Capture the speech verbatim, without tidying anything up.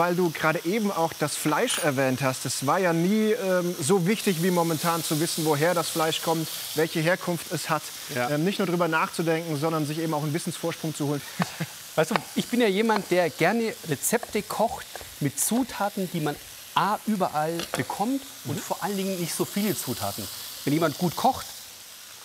Weil du gerade eben auch das Fleisch erwähnt hast. Es war ja nie ähm, so wichtig wie momentan zu wissen, woher das Fleisch kommt, welche Herkunft es hat. Ja. Ähm, nicht nur drüber nachzudenken, sondern sich eben auch einen Wissensvorsprung zu holen. Weißt du, ich bin ja jemand, der gerne Rezepte kocht mit Zutaten, die man A, überall bekommt und vor allen Dingen nicht so viele Zutaten. Wenn jemand gut kocht,